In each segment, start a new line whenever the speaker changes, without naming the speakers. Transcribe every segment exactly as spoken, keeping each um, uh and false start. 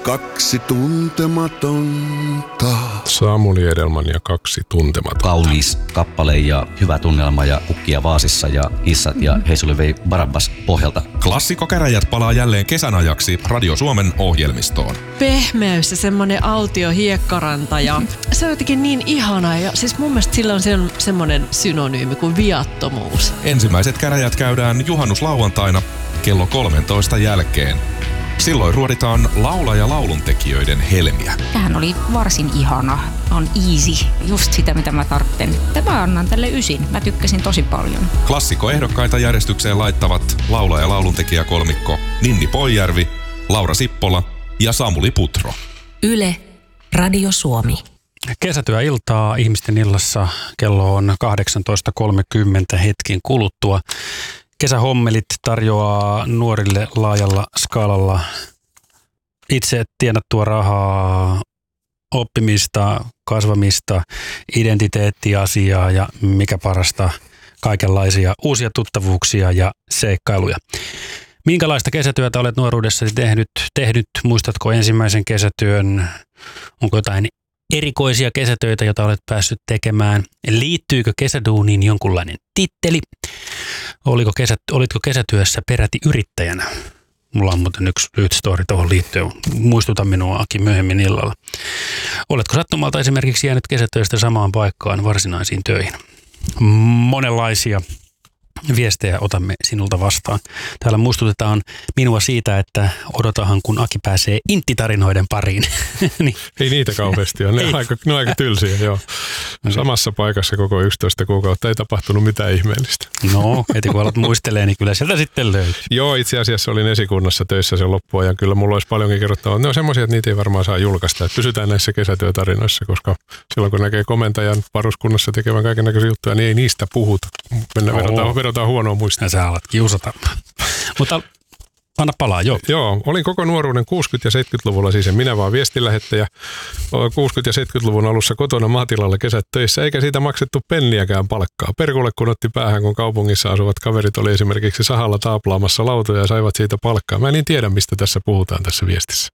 kaksi tuntematonta.
Samuli Edelman ja kaksi tuntematonta.
Kaunis kappale ja hyvä tunnelma ja kukkia vaasissa ja hissat ja Heisuli vei Barabbas pohjalta.
Klassikkokäräjät palaa jälleen kesän ajaksi Radio Suomen ohjelmistoon.
Pehmeys ja semmonen autio hiekkaranta ja se on jotenkin niin ihana ja siis mun mielestä sillä on se, semmonen synonyymi kuin viattomuus.
Ensimmäiset käräjät käydään juhannuslauantaina kello kolmentoista jälkeen. Silloin ruoditaan laula- ja lauluntekijöiden helmiä.
Tämähän oli varsin ihana. On easy. Just sitä, mitä mä tarvitsen. Mä annan tälle ysin. Mä tykkäsin tosi paljon.
Klassikkoehdokkaita järjestykseen laittavat laula- ja lauluntekijäkolmikko Ninni Poijärvi, Laura Sippola ja Samuli Putro.
Yle, Radio Suomi.
Kesätyöiltaa ihmisten illassa kello on kahdeksantoista kolmekymmentä hetkin kuluttua. Kesähommelit tarjoaa nuorille laajalla skaalalla itse tienattua rahaa, oppimista, kasvamista, identiteettiasiaa ja mikä parasta, kaikenlaisia uusia tuttavuuksia ja seikkailuja. Minkälaista kesätyötä olet nuoruudessasi tehnyt? tehnyt? Muistatko ensimmäisen kesätyön? Onko jotain erikoisia kesätöitä, joita olet päässyt tekemään? Liittyykö kesäduuniin jonkunlainen titteli? Oliko kesä, olitko kesätyössä peräti yrittäjänä? Mulla on muuten yksi lyhyt story tuohon liittyen. Muistuta minua Aki myöhemmin illalla. Oletko sattumalta esimerkiksi jäänyt kesätöistä samaan paikkaan varsinaisiin töihin? Monenlaisia viestejä otamme sinulta vastaan. Täällä muistutetaan minua siitä, että odotahan kun Aki pääsee inttitarinoiden pariin. niin.
Ei niitä kauheasti ole. Ne on aika, ne on aika tylsiä, joo. Samassa paikassa koko yksitoista kuukautta ei tapahtunut mitään ihmeellistä.
No, heti kun alat muistelee, niin kyllä sieltä sitten löytyy.
Joo, itse asiassa olin esikunnassa töissä sen loppuajan. Kyllä mulla olisi paljonkin kerrottavaa. Ne on semmoisia, että niitä ei varmaan saa julkaista. Että pysytään näissä kesätyötarinoissa, koska silloin kun näkee komentajan varuskunnassa tekevän kaikennäköisiä juttuja, niin ei niistä puhuta. Mennään, vedotaan, vedotaan huonoa muistaa.
Ja sä alat kiusata. Mutta anna palaa, joo.
Joo, olin koko nuoruuden kuusikymmentä- ja seitsemänkymmentäluvulla siis en minä vaan viestinlähettäjä. kuusikymmentä- ja seitsemänkymmentäluvun alussa kotona maatilalla kesät töissä, eikä siitä maksettu penniäkään palkkaa. Perkulle kun otti päähän, kun kaupungissa asuvat kaverit oli esimerkiksi sahalla taaplaamassa lautoja ja saivat siitä palkkaa. Mä en niin tiedä, mistä tässä puhutaan tässä viestissä.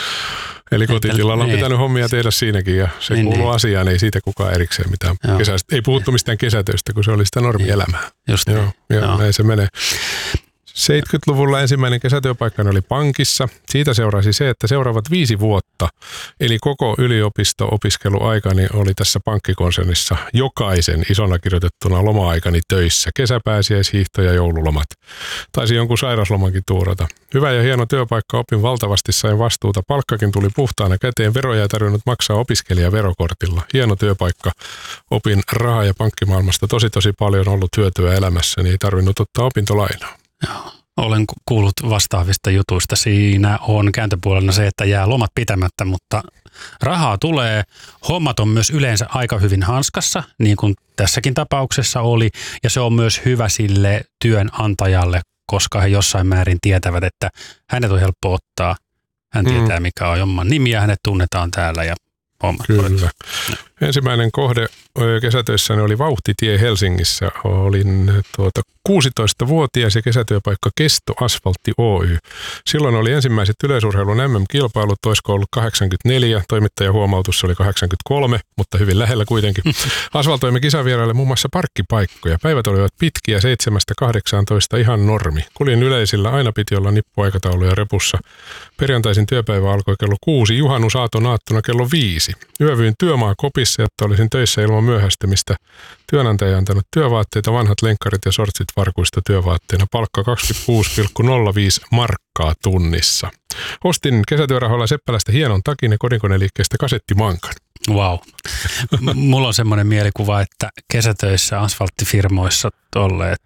Eli kotitilalla on pitänyt hommia tehdä siinäkin ja se niin, kuuluu niin. asiaan, ei siitä kukaan erikseen mitään kesästä. Ei puhuttu mistään kesätöistä, kun se oli sitä normielämää.
Just
joo,
niin.
joo,
joo.
näin se menee. seitsemänkymmentäluvulla ensimmäinen kesätyöpaikkani oli pankissa. Siitä seurasi se, että seuraavat viisi vuotta, eli koko yliopisto-opiskeluaikani oli tässä pankkikonsernissa jokaisen isona kirjoitettuna loma-aikani töissä. Kesäpääsiäishiihto ja joululomat. Taisi jonkun sairaslomankin tuurata. Hyvä ja hieno työpaikka, opin valtavasti, sain vastuuta. Palkkakin tuli puhtaana käteen, veroja ei tarvinnut maksaa opiskelijaverokortilla. Hieno työpaikka, opin rahaa ja pankkimaailmasta tosi tosi paljon ollut hyötyä elämässä, niin ei tarvinnut ottaa opintolainaa.
Joo. Olen kuullut vastaavista jutuista. Siinä on kääntöpuolella se, että jää lomat pitämättä, mutta rahaa tulee. Hommat on myös yleensä aika hyvin hanskassa, niin kuin tässäkin tapauksessa oli. Ja se on myös hyvä sille työnantajalle, koska he jossain määrin tietävät, että hänet on helppo ottaa. Hän tietää, mikä on jomman nimi ja hänet tunnetaan täällä ja hommat.
Kyllä. Ensimmäinen kohde kesätöissäni oli Vauhtitie Helsingissä. Olin tuota kuusitoistavuotias ja kesätyöpaikka Kesto Asfaltti Oy. Silloin oli ensimmäiset yleisurheilun M M-kilpailut, olisiko ollut kahdeksankymmentäneljä. Toimittaja huomautus oli kahdeksankymmentäkolme, mutta hyvin lähellä kuitenkin. Asfaltoimme kisavieraille muun muassa parkkipaikkoja. Päivät olivat pitkiä, seitsemästä kahdeksaantoista ihan normi. Kuljin yleisillä, aina piti olla nippuaikatauluja repussa. Perjantaisin työpäivä alkoi kello kuusi, juhannusaaton aattona kello viisi. Yövyin työmaa kopissa, jotta olisin töissä ilman myöhästymistä. Työnantaja antanut työvaatteita, vanhat lenkkarit ja sortsit varkuista työvaatteena. Palkka kaksikymmentäkuusi pilkku nolla viisi markkaa tunnissa. Ostin kesätyörahoilla Seppälästä hienon takin ja kodinkoneliikkeestä kasettimankan.
Vau. Wow. Mulla on semmoinen mielikuva, että kesätöissä asfalttifirmoissa olleet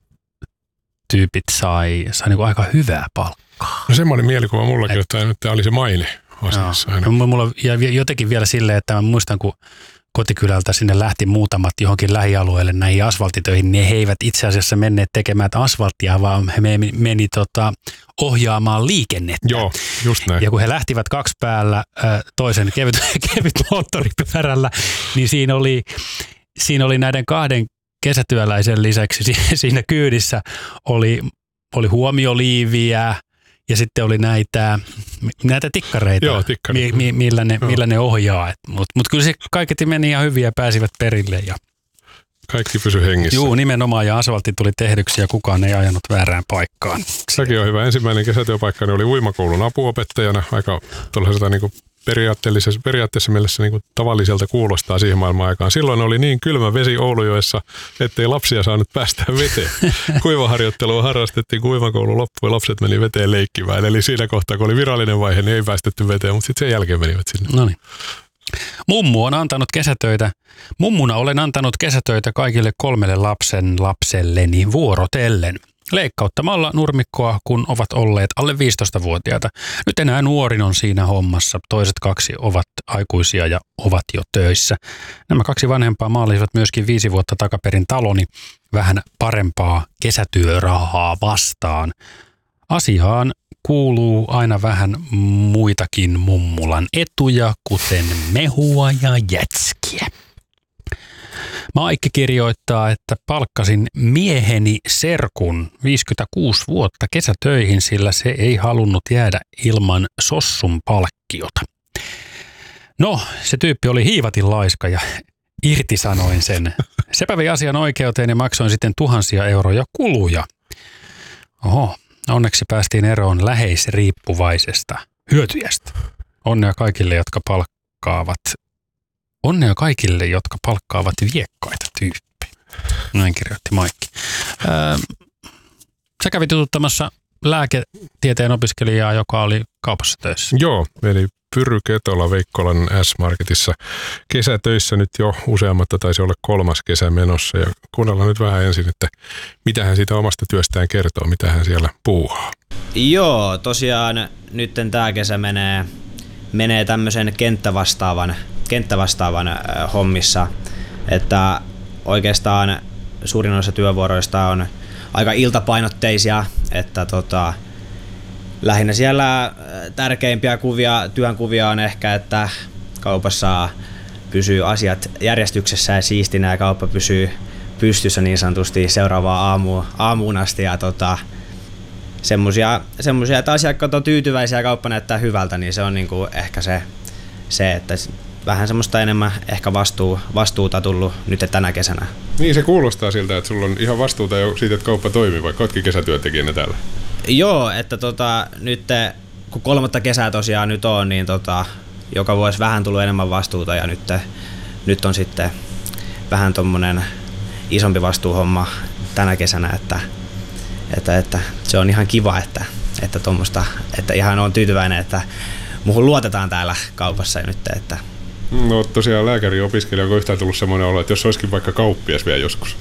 tyypit sai, sai niin kuin aika hyvää palkkaa.
No semmoinen mielikuva mullakin, että nyt tämä oli se maine asiassa.
No, mulla ja jotenkin vielä silleen, että mä muistan, kun kotikylältä sinne lähti muutamat johonkin lähialueelle näihin asfalttitöihin, niin he eivät itse asiassa menneet tekemään asfalttia, vaan he meni, meni tota, ohjaamaan liikennettä.
Joo, just näin.
Ja kun he lähtivät kaksi päällä toisen kevyt, kevyt moottoripyörällä, niin siinä oli, siinä oli näiden kahden kesätyöläisen lisäksi siinä kyydissä oli, oli huomioliiviä ja sitten oli näitä näitä tikkareita,
Joo, tikkareita.
mi, mi, millä, ne,
Joo.
millä ne ohjaa. Mutta mut kyllä se kaiketi meni ihan hyvin ja pääsivät perille. Ja,
Kaikki pysy hengissä.
juu, nimenomaan ja asfaltti tuli tehdyksi ja kukaan ei ajanut väärään paikkaan.
Sekin on hyvä. Ensimmäinen kesätyöpaikkani oli uimakoulun apuopettajana. Aika tuollaisesta niin periaatteellisessa, periaatteessa mielessä niin kuin tavalliselta kuulostaa siihen maailman aikaan. Silloin oli niin kylmä vesi Oulujoessa, ettei lapsia saanut päästä veteen. Kuivaharjoittelua harrastettiin, kuivakoulu loppui ja lapset meni veteen leikkimään. Eli siinä kohtaa, kun oli virallinen vaihe, niin ei päästetty veteen, mutta sitten sen jälkeen menivät sinne.
No niin. Mummu on antanut kesätöitä. Mummuna olen antanut kesätöitä kaikille kolmelle lapsen lapselleni vuorotellen. Leikkauttamalla nurmikkoa, kun ovat olleet alle viisitoistavuotiaita. Nyt enää nuorin on siinä hommassa. Toiset kaksi ovat aikuisia ja ovat jo töissä. Nämä kaksi vanhempaa maalisivat myöskin viisi vuotta takaperin taloni vähän parempaa kesätyörahaa vastaan. Asiaan kuuluu aina vähän muitakin mummulan etuja, kuten mehua ja jätskiä. Maikki kirjoittaa, että palkkasin mieheni serkun viisikymmentäkuusi vuotta kesätöihin, sillä se ei halunnut jäädä ilman sossun palkkiota. No, se tyyppi oli hiivatin laiska ja irtisanoin sen. Sepä vei asian oikeuteen ja maksoin sitten tuhansia euroja kuluja. Oho, onneksi päästiin eroon läheisriippuvaisesta hyötyjästä. Onnea kaikille, jotka palkkaavat Onnea kaikille, jotka palkkaavat viekkaita tyyppejä. Näin kirjoitti Maikki. Öö, sä kävit jututtamassa lääketieteen opiskelijaa, joka oli kaupassa töissä.
Joo, eli Pyry Ketola Veikkolan S-Marketissa kesätöissä nyt jo useammatta, taisi olla kolmas kesä menossa. Ja kuunnellaan nyt vähän ensin, että mitä hän siitä omasta työstään kertoo, mitä hän siellä puuhaa.
Joo, tosiaan nyt tämä kesä menee, menee tämmöisen kenttävastaavan kenttävastaavan hommissa, että oikeastaan suurin osa työvuoroista on aika iltapainotteisia, että tota, lähinnä siellä tärkeimpiä kuvia, työn kuvia on ehkä, että kaupassa pysyy asiat järjestyksessä ja siistinä ja kauppa pysyy pystyssä niin sanotusti seuraavaan aamuun, aamuun asti ja tota, semmosia, semmosia, että asiakkaat on tyytyväisiä ja kauppa näyttää hyvältä, niin se on niinku ehkä se, se että vähän semmoista enemmän ehkä vastuu, vastuuta tullut nyt tänä kesänä.
Niin, se kuulostaa siltä, että sulla on ihan vastuuta jo siitä, että kauppa toimii, vaikka ootkin kesätyöntekijänä täällä.
Joo, että tota, nyt kun kolmatta kesää tosiaan nyt on, niin tota, joka vuosi vähän tullut enemmän vastuuta ja nyt, nyt on sitten vähän tommonen isompi vastuuhomma tänä kesänä, että, että, että se on ihan kiva, että, että, tommoista, että ihan on tyytyväinen, että muuhun luotetaan täällä kaupassa nyt, että
No tosiaan lääkäriopiskelija, onko yhtään tullut semmoinen olo, että jos olisikin vaikka kauppias vielä joskus?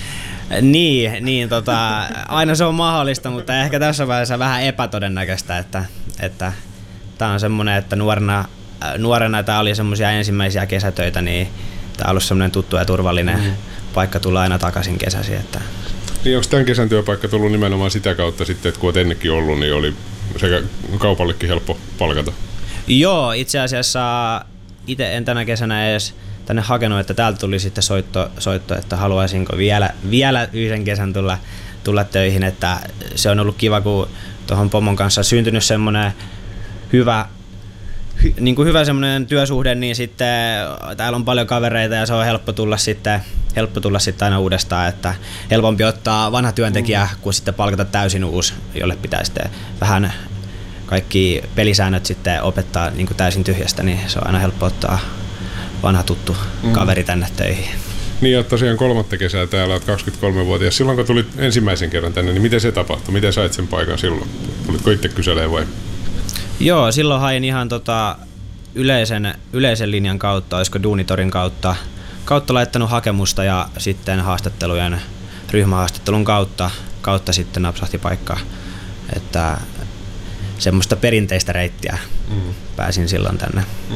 Niin, niin tota, aina se on mahdollista, mutta ehkä tässä vaiheessa vähän epätodennäköistä, että, että tämä on semmoinen, että nuorena, nuorena tämä oli semmoisia ensimmäisiä kesätöitä, niin tämä on ollut semmoinen tuttu ja turvallinen mm. paikka tulla aina takaisin kesäsi. Että.
Niin onko tämän kesän työpaikka tullut nimenomaan sitä kautta sitten, että kun olet ennenkin ollut, niin oli sekä kaupallekin helppo palkata?
Joo, itse asiassa itse en tänä kesänä edes tänne hakenut, että täältä tuli sitten soitto, soitto että haluaisinko vielä, vielä yhden kesän tulla, tulla töihin, että se on ollut kiva, kun tuohon pomon kanssa on syntynyt semmoinen hyvä, hy, niin kuin hyvä semmoinen työsuhde, niin sitten täällä on paljon kavereita ja se on helppo tulla sitten, helppo tulla sitten aina uudestaan, että helpompi ottaa vanha työntekijä kuin sitten palkata täysin uusi, jolle pitää sitten vähän kaikki pelisäännöt sitten opettaa niin kuin täysin tyhjästä, niin se on aina helppo ottaa vanha tuttu mm. kaveri tänne töihin.
Niin ja tosiaan kolmatta kesää täällä, olet kaksikymmentäkolmevuotias. Silloin kun tulit ensimmäisen kerran tänne, niin miten se tapahtui? Miten sait sen paikan silloin? Tulitko itse kyselemään vai?
Joo, silloin hain ihan tota yleisen, yleisen linjan kautta, olisiko Duunitorin kautta, kautta laittanut hakemusta ja sitten haastattelujen, ryhmähaastattelun kautta, kautta sitten napsahti paikka. Että semmoista perinteistä reittiä mm. pääsin silloin tänne.
Mm.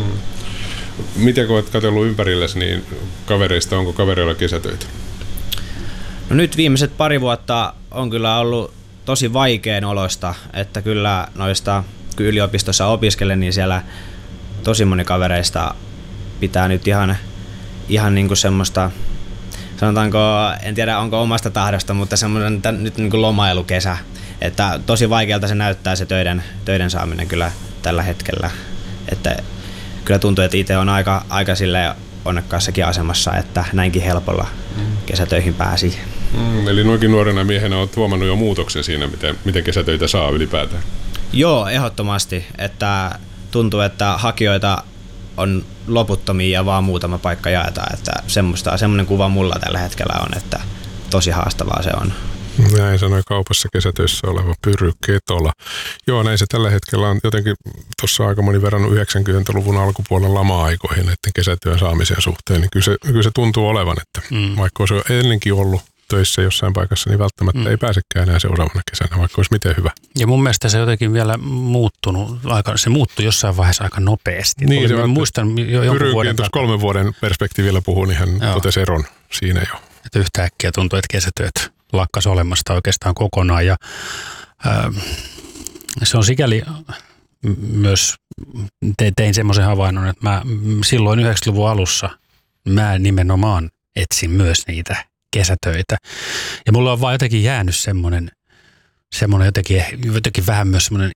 Miten kun olet katsellut ympärillesi, niin kavereista, onko kavereilla kesätöitä?
No nyt viimeiset pari vuotta on kyllä ollut tosi vaikean olosta, että kyllä noista kun yliopistossa opiskelen, niin siellä tosi moni kavereista pitää nyt ihan, ihan niinku semmoista, sanotaanko, en tiedä onko omasta tahdosta, mutta semmoinen nyt niinku lomailukesä. Että tosi vaikealta se näyttää se töiden, töiden saaminen kyllä tällä hetkellä. Että kyllä tuntuu, että itse on aika, aika silleen onnekkaassakin asemassa, että näinkin helpolla kesätöihin pääsi.
Mm, eli noinkin nuorena miehenä olet huomannut jo muutoksen siinä, miten, miten kesätöitä saa ylipäätään.
Joo, ehdottomasti. Että tuntuu, että hakijoita on loputtomia ja vaan muutama paikka jaetaan. Että semmoista, semmoinen kuva mulla tällä hetkellä on, että tosi haastavaa se on.
Näin sanoi kaupassa kesätöissä oleva Pyry Ketola. Joo, näin se tällä hetkellä on jotenkin tuossa aika moni verran yhdeksänkymmentäluvun alkupuolen lama-aikoihin näiden kesätyön saamisen suhteen. Niin kyllä, se, kyllä se tuntuu olevan, että mm. vaikka olisi ennenkin ollut töissä jossain paikassa, niin välttämättä mm. ei pääsekään enää seuraavana kesänä, vaikka olisi miten hyvä.
Ja mun mielestä se jotenkin vielä muuttunut, aika, se muuttui jossain vaiheessa aika nopeasti.
Niin, se
muistan jo jonkun vuoden
tuossa kolmen vuoden perspektiivillä puhui, niin hän Joo. totesi eron siinä jo.
Että yhtäkkiä tuntui, että kesätyöt lakkas olemasta oikeastaan kokonaan. Ja, ää, se on sikäli myös, te, tein semmoisen havainnon, että mä silloin yhdeksänkymmentäluvun alussa mä nimenomaan etsin myös niitä kesätöitä. Ja mulla on vaan jotenkin jäänyt semmoinen, semmoinen jotenkin, jotenkin vähän myös semmoinen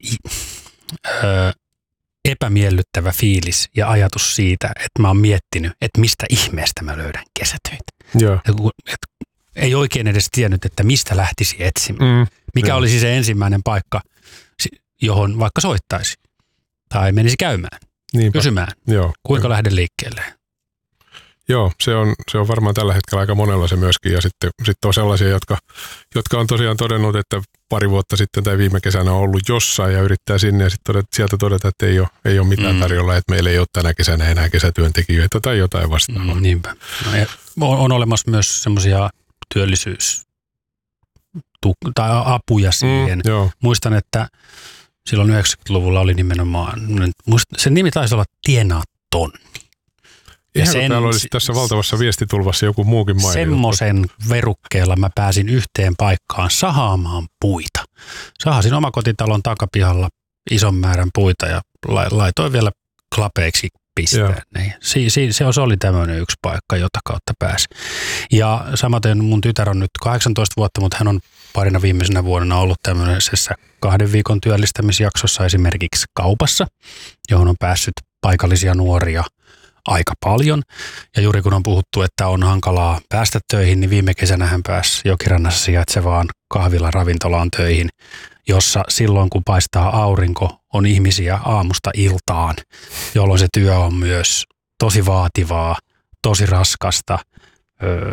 ää, epämiellyttävä fiilis ja ajatus siitä, että mä oon miettinyt, että mistä ihmeestä mä löydän kesätöitä.
Joo.
Et, et, ei oikein edes tiennyt, että mistä lähtisi etsimään. Mm, Mikä joo. olisi se ensimmäinen paikka, johon vaikka soittaisi tai menisi käymään, Niinpä. kysymään, joo. kuinka joo. lähden liikkeelle.
Joo, se on, se on varmaan tällä hetkellä aika monella se myöskin. Ja sitten, sitten on sellaisia, jotka, jotka on tosiaan todennut, että pari vuotta sitten tai viime kesänä on ollut jossain ja yrittää sinne ja sitten todeta, sieltä todeta, että ei ole, ei ole mitään mm. tarjolla, että meillä ei ole tänä kesänä enää kesätyöntekijöitä tai jotain vastaavaa.
Mm, niinpä. No, on, on olemassa myös semmoisia työllisyys- tai apuja siihen. Mm, Muistan, että silloin yhdeksänkymmentäluvulla oli nimenomaan, sen nimi taisi olla Tienaa tonni.
Ja ihan sen, täällä olisi tässä valtavassa viestitulvassa joku muukin mainittu.
Semmoisen verukkeella mä pääsin yhteen paikkaan sahaamaan puita. Sahasin omakotitalon takapihalla ison määrän puita ja laitoin vielä klapeiksi pisteen. Si, si, se oli tämmöinen yksi paikka, jota kautta pääsi. Ja samaten mun tytär on nyt kahdeksantoista vuotta, mutta hän on parina viimeisenä vuonna ollut tämmöisessä kahden viikon työllistämisjaksossa esimerkiksi kaupassa, johon on päässyt paikallisia nuoria aika paljon. Ja juuri kun on puhuttu, että on hankalaa päästä töihin, niin viime kesänä hän pääsi Jokirannassa sijaitsevaan kahvila ravintolaan töihin, jossa silloin kun paistaa aurinko, on ihmisiä aamusta iltaan, jolloin se työ on myös tosi vaativaa, tosi raskasta öö,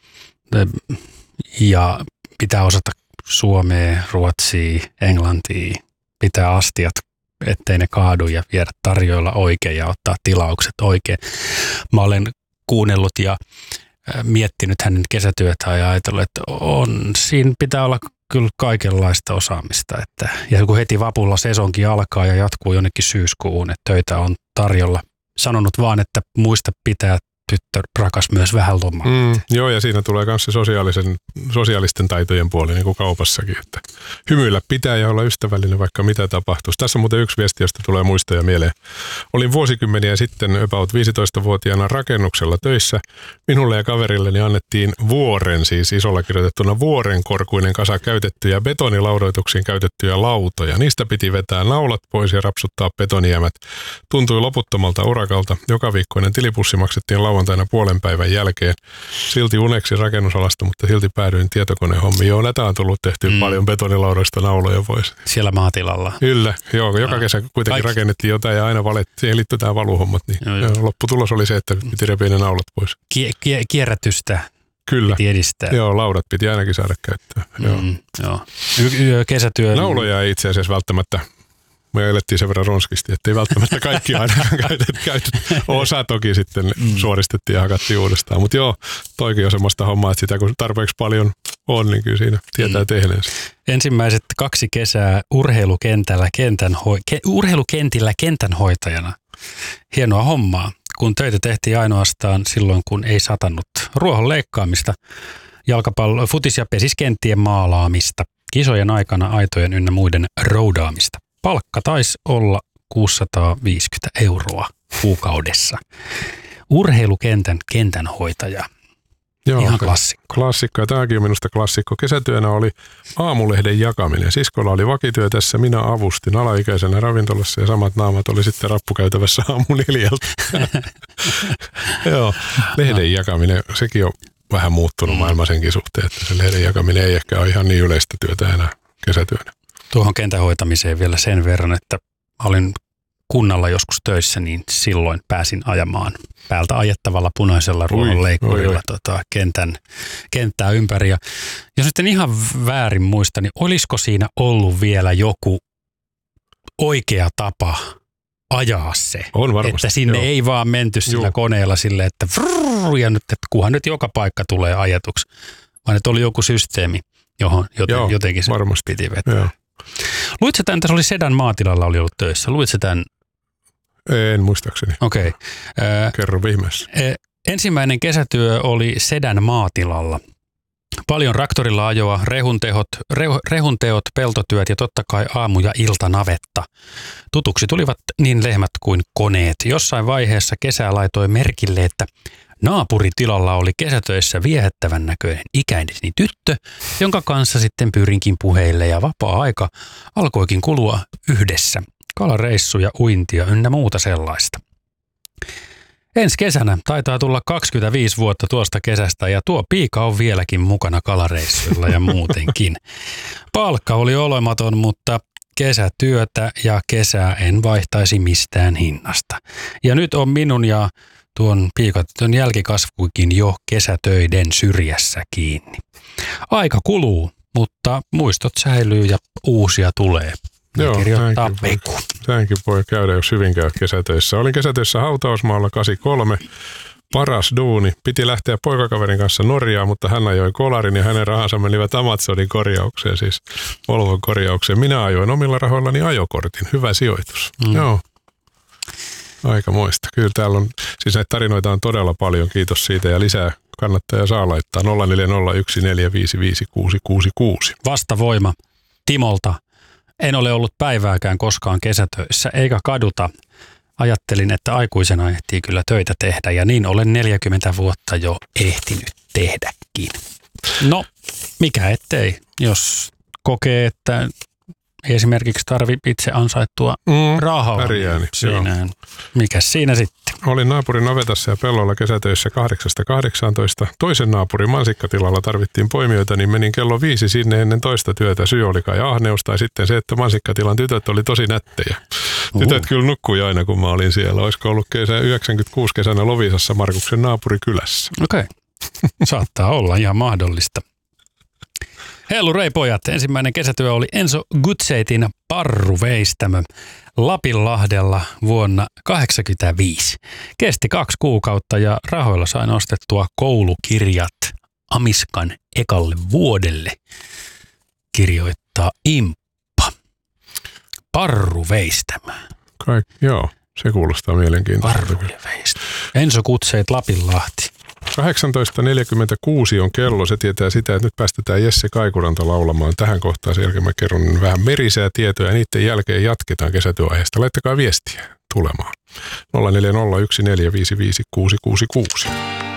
ja pitää osata suomea, ruotsia, englantia, pitää astiat, ettei ne kaadu ja viedä tarjoilla oikein ja ottaa tilaukset oikein. Mä olen kuunnellut ja miettinyt hänen kesätyötä ja ajatellut, että on, siinä pitää olla kyllä kaikenlaista osaamista. Että, ja kun heti vapulla sesonkin alkaa ja jatkuu jonnekin syyskuuhun, että töitä on tarjolla. Sanonut vaan, että muista pitää tyttö rakas myös vähän lomaa.
Mm, joo, ja siinä tulee myös se sosiaalisen, sosiaalisten taitojen puoli, niin kuin kaupassakin, että hymyillä pitää ja olla ystävällinen, vaikka mitä tapahtuisi. Tässä on muuten yksi viesti, josta tulee muistoja mieleen. Olin vuosikymmeniä sitten about viisitoistavuotiaana rakennuksella töissä. Minulle ja kaverilleni annettiin vuoren, siis isolla kirjoitettuna vuorenkorkuinen kasa käytettyjä betonilaudoituksiin käytettyjä lautoja. Niistä piti vetää naulat pois ja rapsuttaa betonijäämät. Tuntui loputtomalta urakalta. Joka viikkoinen tilipussi maksettiin lauantaina puolen päivän jälkeen. Silti uneksi rakennusalasta, mutta silti päädyin tietokonehommiin. Joo, näitä on tullut tehtyä mm. paljon betonilaudoista nauloja pois.
Siellä maatilalla.
Kyllä, joo. Joka kesä kuitenkin Kaikki. rakennettiin jotain ja aina valet, siihen liittyy tämä valuhommat. Niin joo, joo. Lopputulos oli se, että piti repiä ne naulat pois.
Kie- kie- kierrätystä
Kyllä.
piti edistää.
Joo, laudat piti ainakin saada käyttöön. Mm, joo.
joo. Y- kesätyö.
Nauloja ei itse asiassa välttämättä. Me elettiin sen verran ronskisti, ettei välttämättä kaikki aina käytetty. Käytet. Osa toki sitten mm. suoristettiin ja hakattiin uudestaan. Mutta joo, toikin on semmoista hommaa, että sitä kun tarpeeksi paljon on, niin kyllä siinä tietää mm. tehneensä.
Ensimmäiset kaksi kesää urheilukentällä kentän hoi- ke- urheilukentillä kentänhoitajana. Hienoa hommaa, kun töitä tehtiin ainoastaan silloin, kun ei satannut. Ruohon leikkaamista, jalkapallo, futis- ja pesiskenttien maalaamista, kisojen aikana aitojen ynnä muiden roudaamista. Palkka taisi olla kuusisataaviisikymmentä euroa kuukaudessa. Urheilukentän kentänhoitaja.
Joo,
Ihan klassikko.
Klassikko, ja tämäkin on minusta klassikko. Kesätyönä oli aamulehden jakaminen. Siskolla oli vakityö tässä, minä avustin alaikäisenä ravintolassa ja samat naamat oli sitten rappukäytävässä aamu neljältä. Joo, lehden jakaminen, sekin on vähän muuttunut maailman senkin suhteen, että se lehden jakaminen ei ehkä ole ihan niin yleistä työtä enää kesätyönä.
Tuohon kentän hoitamiseen vielä sen verran, että olin kunnalla joskus töissä, niin silloin pääsin ajamaan päältä ajettavalla punaisella ruohonleikkurilla tota, kentän, kenttää ympäri. Ja jos nyt en ihan väärin muista, niin olisiko siinä ollut vielä joku oikea tapa ajaa se?
On varmasti.
Että sinne
joo.
ei vaan menty sillä joo. koneella silleen, että frrrr, ja nyt, että kunhan nyt joka paikka tulee ajetuksi, vaan että oli joku systeemi, johon joten,
joo,
jotenkin se
varmasti.
piti vetää.
Joo.
Luitko tämän, tässä oli Sedän maatilalla oli ollut töissä, luitko tämän?
En muistaakseni.
Okei. Okay.
Kerro viimeisessä.
Ensimmäinen kesätyö oli Sedän maatilalla. Paljon traktorilla ajoa, rehuntehot, rehu, rehunteot, peltotyöt ja totta kai aamu- ja iltanavetta. Tutuksi tulivat niin lehmät kuin koneet. Jossain vaiheessa kesää laitoi merkille, että naapuritilalla oli kesätöissä viehättävän näköinen ikäinen tyttö, jonka kanssa sitten pyrinkin puheille ja vapaa-aika alkoikin kulua yhdessä. Kalareissuja, uintia ynnä muuta sellaista. Ensi kesänä taitaa tulla kaksikymmentäviisi vuotta tuosta kesästä ja tuo piika on vieläkin mukana kalareissuilla ja muutenkin. Palkka oli olematon, mutta kesätyötä ja kesää en vaihtaisi mistään hinnasta. Ja nyt on minun ja tuon piikatytön jälkikasvuikin jo kesätöiden syrjässä kiinni. Aika kuluu, mutta muistot säilyy ja uusia tulee. Ne
Joo,
kirjoittaa
näinkin
Peku.
voi, näinkin voi käydä, jos hyvin käy kesätöissä. Olin kesätöissä Hautausmaalla kahdeksankymmentäkolme. Paras duuni. Piti lähteä poikakaverin kanssa Norjaan, mutta hän ajoi kolarin ja hänen rahansa menivät Amazonin korjaukseen, siis Volvon korjaukseen. Minä ajoin omilla rahoillani ajokortin. Hyvä sijoitus. Mm. Joo. Aika moista. Kyllä täällä on, siis näitä tarinoita on todella paljon. Kiitos siitä ja lisää kannattaa saa laittaa nolla neljä nolla yksi neljä viisi viisi kuusi kuusi kuusi.
Vastavoima Timolta. En ole ollut päivääkään koskaan kesätöissä eikä kaduta. Ajattelin, että aikuisena ehtii kyllä töitä tehdä ja niin olen neljäkymmentä vuotta jo ehtinyt tehdäkin. No, mikä ettei, jos kokee, että ei esimerkiksi tarvi itse ansaittua
mm,
rahaa.
Pärjääni,
siinä, mikäs siinä sitten?
Olin naapurin navetassa ja pellolla kesätöissä kahdeksasta kahdeksaantoista. Toisen naapurin mansikkatilalla tarvittiin poimijoita, niin menin kello viisi sinne ennen toista työtä. Syy oli kai ahneus tai sitten se, että mansikkatilan tytöt oli tosi nättejä. Tytöt uh. kyllä nukkui aina, kun mä olin siellä. Olisiko ollut kesä yhdeksänkymmentäkuusi kesänä Loviisassa Markuksen naapurikylässä.
Okei, okay. Saattaa olla ihan mahdollista. Hellurei pojat, ensimmäinen kesätyö oli Enso Gutseitin parruveistämö Lapinlahdella vuonna kahdeksankymmentäviisi. Kesti kaksi kuukautta ja rahoilla sain ostettua koulukirjat Amiskan ekalle vuodelle, kirjoittaa Imppa. Parruveistämö.
Kaik, joo, se kuulostaa mielenkiintoista.
Parruveistämö. Enso Gutseit Lapinlahti.
kahdeksantoista neljäkymmentäkuusi on kello. Se tietää sitä, että nyt päästetään Jesse Kaikuranta laulamaan. Tähän kohtaan sen jälkeen mä kerron vähän merisää tietoja ja niiden jälkeen jatketaan kesätyöaiheesta. Laittakaa viestiä tulemaan. nolla neljä nolla yksi neljä viisi viisi kuusi kuusi kuusi.